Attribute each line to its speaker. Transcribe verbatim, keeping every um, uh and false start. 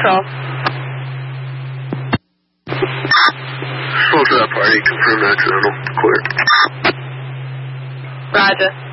Speaker 1: twelve.
Speaker 2: Spoke to that party, confirmed accidental. Clear.
Speaker 1: Roger.